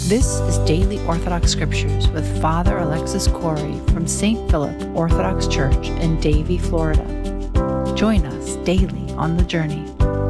This is Daily Orthodox Scriptures with Father Alexis Corey from St. Philip Orthodox Church in Davie, Florida. Join us daily on the journey.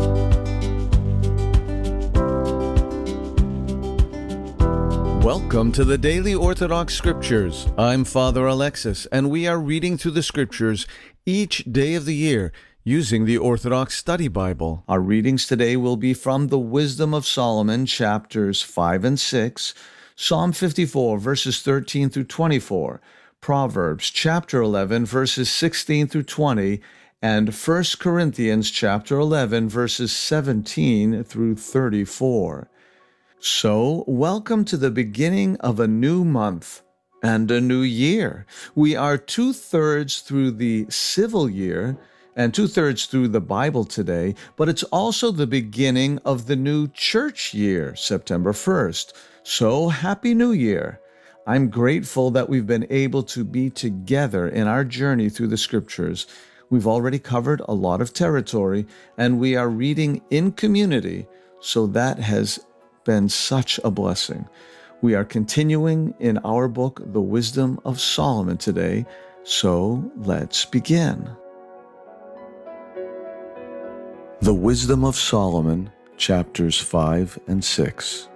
Welcome to the Daily Orthodox Scriptures. I'm Father Alexis, and we are reading through the Scriptures each day of the year using the Orthodox Study Bible. Our readings today will be from the Wisdom of Solomon, chapters 5 and 6, Psalm 54, verses 13 through 24, Proverbs, chapter 11, verses 16 through 20, and 1 Corinthians, chapter 11, verses 17 through 34. So, welcome to the beginning of a new month and a new year. We are 2/3 through the civil year and 2/3 through the Bible today, but it's also the beginning of the new church year, September 1st. So, Happy New Year! I'm grateful that we've been able to be together in our journey through the Scriptures. We've already covered a lot of territory, and we are reading in community, so that has been such a blessing. We are continuing in our book, The Wisdom of Solomon, today, so let's begin. The Wisdom of Solomon, chapters 5 and 6.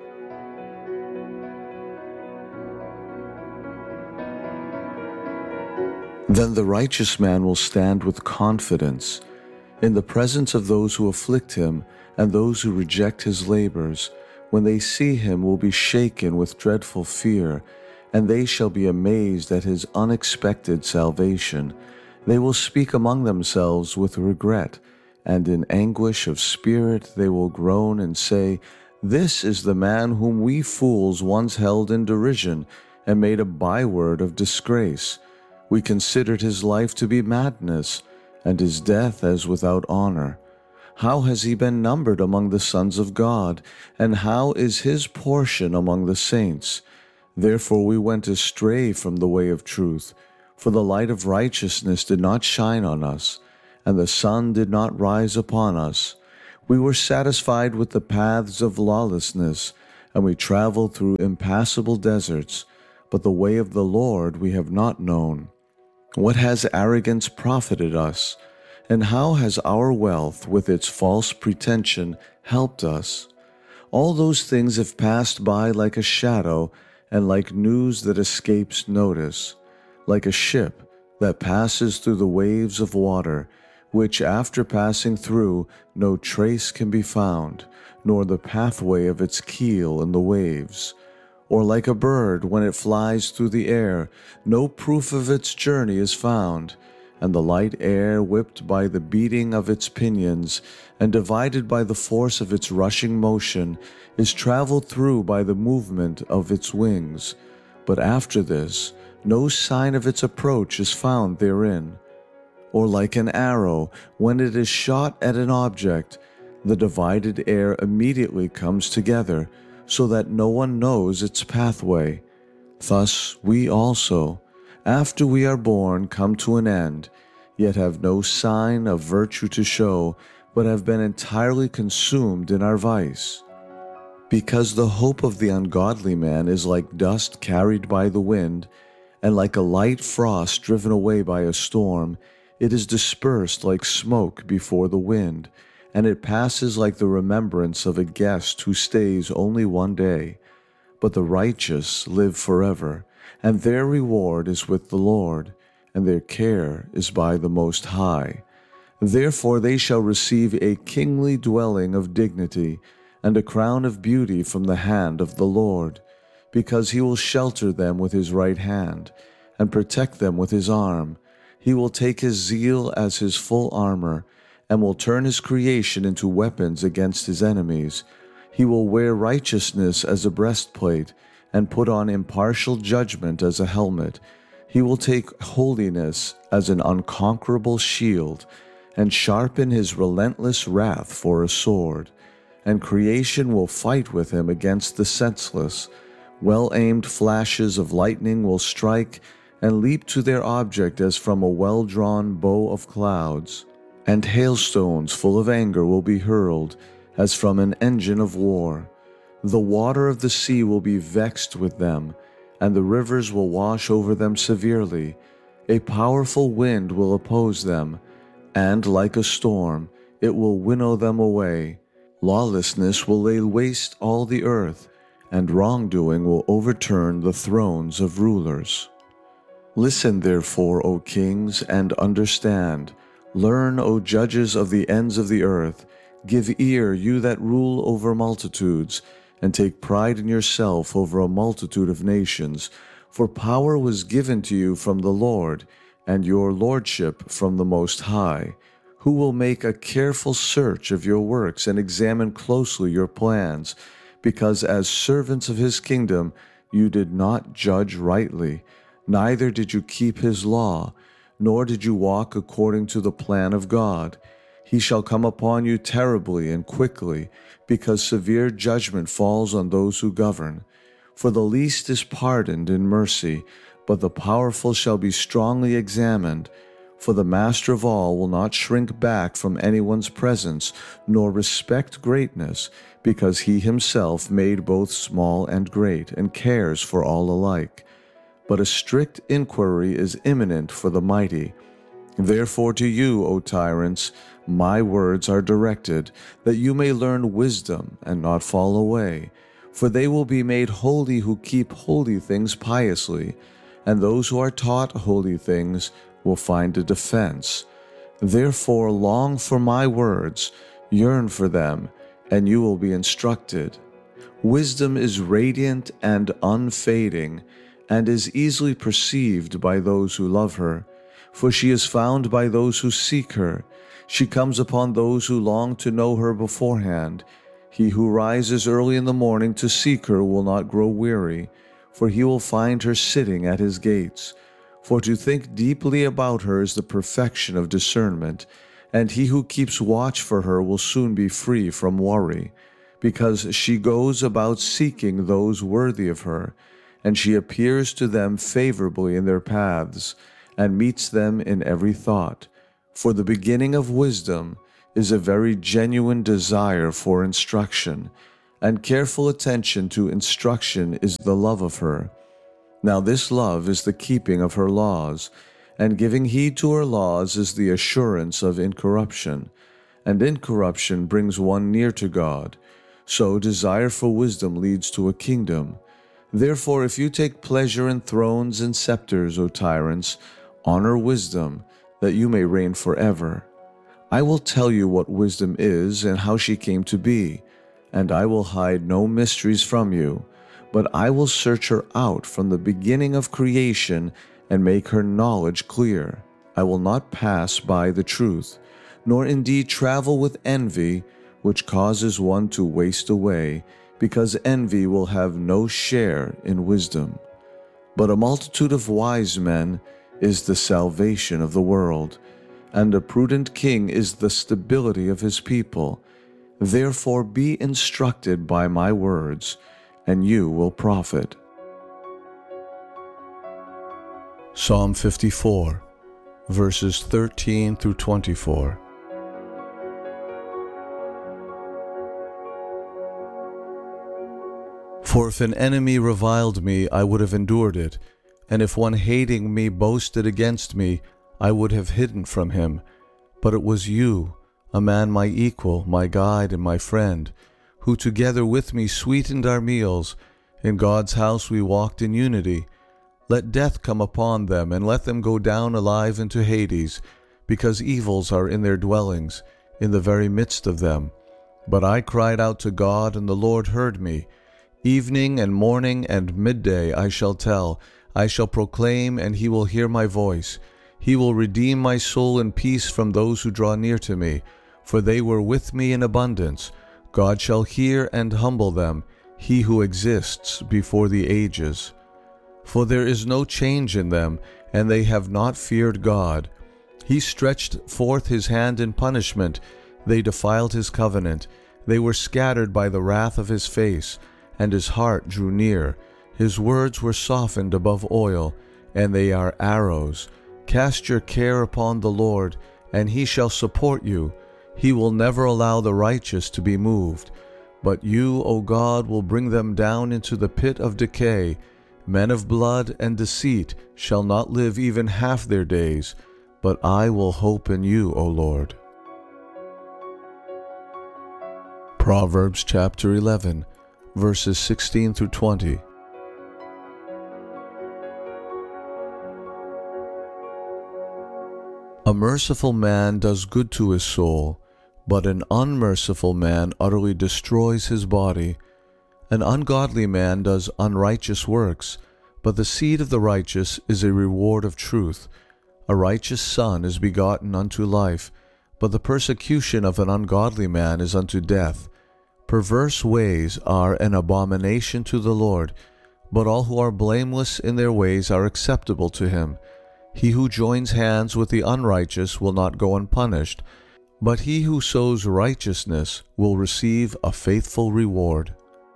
Then the righteous man will stand with confidence in the presence of those who afflict him and those who reject his labors. When they see him, will be shaken with dreadful fear, and they shall be amazed at his unexpected salvation. They will speak among themselves with regret, and in anguish of spirit they will groan and say, "This is the man whom we fools once held in derision and made a byword of disgrace. We considered his life to be madness, and his death as without honor. How has he been numbered among the sons of God, and how is his portion among the saints? Therefore we went astray from the way of truth, for the light of righteousness did not shine on us, and the sun did not rise upon us. We were satisfied with the paths of lawlessness, and we traveled through impassable deserts, but the way of the Lord we have not known. What has arrogance profited us? And how has our wealth with its false pretension helped us? All those things have passed by like a shadow, and like news that escapes notice, like a ship that passes through the waves of water, which after passing through no trace can be found, nor the pathway of its keel in the waves. Or like a bird when it flies through the air, no proof of its journey is found, and the light air whipped by the beating of its pinions, and divided by the force of its rushing motion, is traveled through by the movement of its wings. But after this, no sign of its approach is found therein. Or like an arrow, when it is shot at an object, the divided air immediately comes together, so that no one knows its pathway. Thus we also, after we are born, come to an end, yet have no sign of virtue to show, but have been entirely consumed in our vice. Because the hope of the ungodly man is like dust carried by the wind, and like a light frost driven away by a storm, it is dispersed like smoke before the wind, and it passes like the remembrance of a guest who stays only one day. But the righteous live forever, and their reward is with the Lord, and their care is by the Most High. Therefore they shall receive a kingly dwelling of dignity, and a crown of beauty from the hand of the Lord, because he will shelter them with his right hand, and protect them with his arm. He will take his zeal as his full armor, and will turn his creation into weapons against his enemies. He will wear righteousness as a breastplate, and put on impartial judgment as a helmet. He will take holiness as an unconquerable shield, and sharpen his relentless wrath for a sword. And creation will fight with him against the senseless. Well-aimed flashes of lightning will strike, and leap to their object as from a well-drawn bow of clouds. And hailstones full of anger will be hurled, as from an engine of war. The water of the sea will be vexed with them, and the rivers will wash over them severely. A powerful wind will oppose them, and like a storm, it will winnow them away. Lawlessness will lay waste all the earth, and wrongdoing will overturn the thrones of rulers. Listen therefore, O kings, and understand. Learn, O judges of the ends of the earth. Give ear, you that rule over multitudes, and take pride in yourself over a multitude of nations. For power was given to you from the Lord, and your lordship from the Most High, who will make a careful search of your works and examine closely your plans, because as servants of his kingdom you did not judge rightly, neither did you keep his law, nor did you walk according to the plan of God. He shall come upon you terribly and quickly, because severe judgment falls on those who govern. For the least is pardoned in mercy, but the powerful shall be strongly examined. For the master of all will not shrink back from anyone's presence, nor respect greatness, because he himself made both small and great, and cares for all alike. But a strict inquiry is imminent for the mighty. Therefore to you, O tyrants, my words are directed, that you may learn wisdom and not fall away. For they will be made holy who keep holy things piously, and those who are taught holy things will find a defense. Therefore long for my words, yearn for them, and you will be instructed. Wisdom is radiant and unfading, and is easily perceived by those who love her. For she is found by those who seek her. She comes upon those who long to know her beforehand. He who rises early in the morning to seek her will not grow weary, for he will find her sitting at his gates. For to think deeply about her is the perfection of discernment, and he who keeps watch for her will soon be free from worry, because she goes about seeking those worthy of her, and she appears to them favorably in their paths, and meets them in every thought. For the beginning of wisdom is a very genuine desire for instruction, and careful attention to instruction is the love of her. Now this love is the keeping of her laws, and giving heed to her laws is the assurance of incorruption, and incorruption brings one near to God. So desire for wisdom leads to a kingdom. Therefore if you take pleasure in thrones and scepters, O tyrants, honor wisdom, that you may reign forever. I will tell you what wisdom is and how she came to be, and I will hide no mysteries from you, but I will search her out from the beginning of creation and make her knowledge clear. I will not pass by the truth, nor indeed travel with envy, which causes one to waste away, because envy will have no share in wisdom. But a multitude of wise men is the salvation of the world, and a prudent king is the stability of his people. Therefore be instructed by my words, and you will profit. Psalm 54, verses 13 through 24. For if an enemy reviled me, I would have endured it, and if one hating me boasted against me, I would have hidden from him. But it was you, a man my equal, my guide and my friend, who together with me sweetened our meals. In God's house we walked in unity. Let death come upon them, and let them go down alive into Hades, because evils are in their dwellings, in the very midst of them. But I cried out to God, and the Lord heard me. Evening and morning and midday I shall tell, I shall proclaim, and he will hear my voice. He will redeem my soul in peace from those who draw near to me, for they were with me in abundance. God shall hear and humble them, he who exists before the ages. For there is no change in them, and they have not feared God. He stretched forth his hand in punishment. They defiled his covenant. They were scattered by the wrath of his face, and his heart drew near. His words were softened above oil, and they are arrows. Cast your care upon the Lord, and he shall support you. He will never allow the righteous to be moved. But you, O God, will bring them down into the pit of decay. Men of blood and deceit shall not live even half their days, but I will hope in you, O Lord. Proverbs chapter 11, verses 16 through 20. A merciful man does good to his soul, but an unmerciful man utterly destroys his body. An ungodly man does unrighteous works, but the seed of the righteous is a reward of truth. A righteous son is begotten unto life, but the persecution of an ungodly man is unto death. Perverse ways are an abomination to the Lord, but all who are blameless in their ways are acceptable to him. He who joins hands with the unrighteous will not go unpunished, but he who sows righteousness will receive a faithful reward.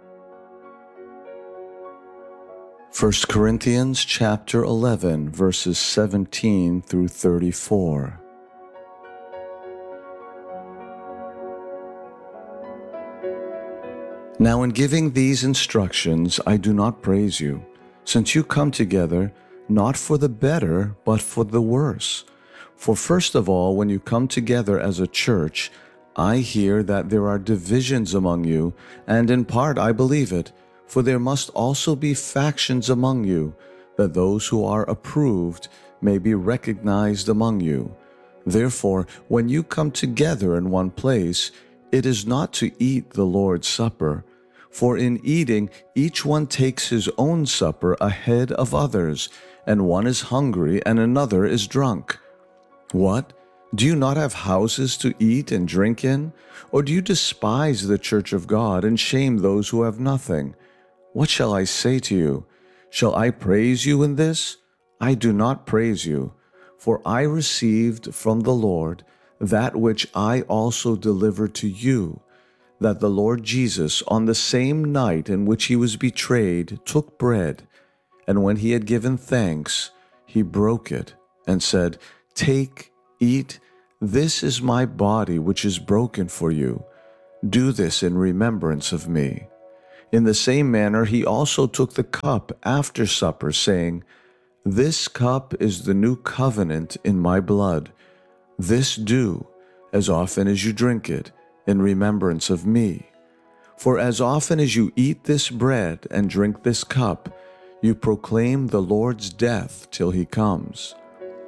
1 Corinthians chapter 11, verses 17 through 34. Now in giving these instructions I do not praise you, since you come together not for the better, but for the worse. For first of all, when you come together as a church, I hear that there are divisions among you, and in part I believe it, for there must also be factions among you, that those who are approved may be recognized among you. Therefore, when you come together in one place, it is not to eat the Lord's Supper, for in eating each one takes his own supper ahead of others, and one is hungry and another is drunk. What? Do you not have houses to eat and drink in? Or do you despise the church of God and shame those who have nothing? What shall I say to you? Shall I praise you in this? I do not praise you, for I received from the Lord that which I also delivered to you, that the Lord Jesus, on the same night in which he was betrayed, took bread, and when he had given thanks, he broke it, and said, Take, eat, this is my body which is broken for you. Do this in remembrance of me. In the same manner he also took the cup after supper, saying, This cup is the new covenant in my blood. This do, as often as you drink it, in remembrance of me. For as often as you eat this bread and drink this cup, you proclaim the Lord's death till he comes.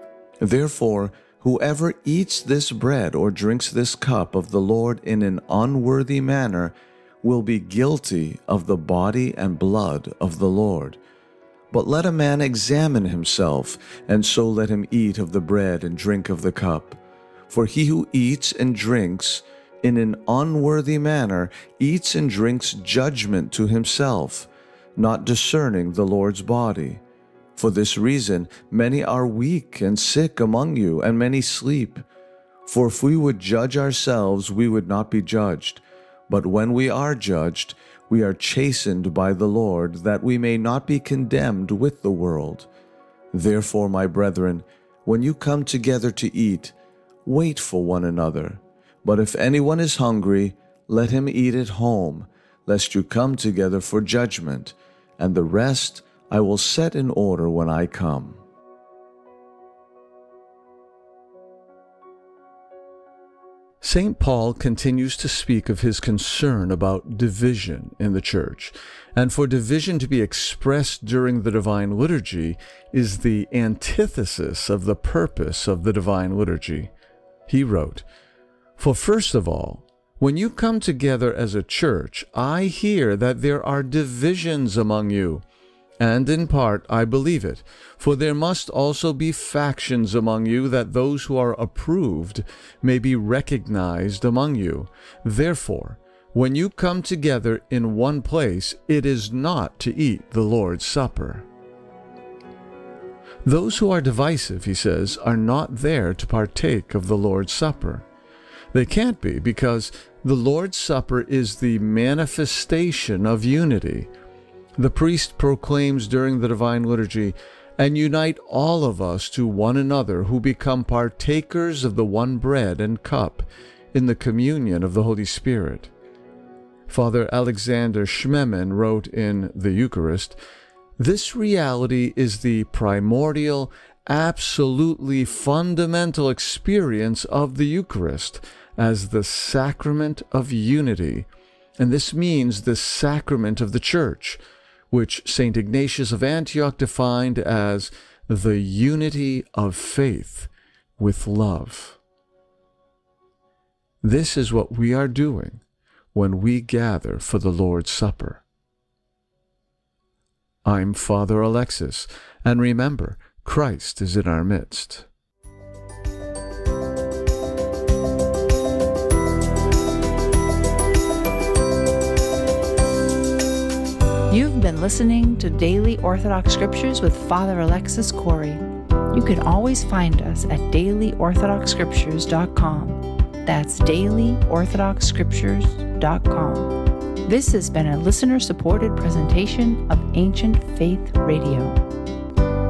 Therefore, whoever eats this bread or drinks this cup of the Lord in an unworthy manner will be guilty of the body and blood of the Lord. But let a man examine himself, and so let him eat of the bread and drink of the cup. For he who eats and drinks in an unworthy manner eats and drinks judgment to himself, not discerning the Lord's body. For this reason, many are weak and sick among you, and many sleep. For if we would judge ourselves, we would not be judged. But when we are judged, we are chastened by the Lord, that we may not be condemned with the world. Therefore, my brethren, when you come together to eat, wait for one another. But if anyone is hungry, let him eat at home, lest you come together for judgment, and the rest I will set in order when I come. St. Paul continues to speak of his concern about division in the church, and for division to be expressed during the Divine Liturgy is the antithesis of the purpose of the Divine Liturgy. He wrote, For first of all, when you come together as a church, I hear that there are divisions among you. And in part I believe it, for there must also be factions among you, that those who are approved may be recognized among you. Therefore, when you come together in one place, it is not to eat the Lord's Supper. Those who are divisive, he says, are not there to partake of the Lord's Supper. They can't be, because the Lord's Supper is the manifestation of unity. The priest proclaims during the Divine Liturgy, and unite all of us to one another, who become partakers of the one bread and cup in the communion of the Holy Spirit. Father Alexander Schmemann wrote in The Eucharist, "This reality is the primordial, absolutely fundamental experience of the Eucharist as the sacrament of unity, and this means the sacrament of the Church, which St. Ignatius of Antioch defined as the unity of faith with love." This is what we are doing when we gather for the Lord's Supper. I'm Father Alexis, and remember, Christ is in our midst. You've been listening to Daily Orthodox Scriptures with Father Alexis Corey. You can always find us at dailyorthodoxscriptures.com. That's dailyorthodoxscriptures.com. This has been a listener-supported presentation of Ancient Faith Radio.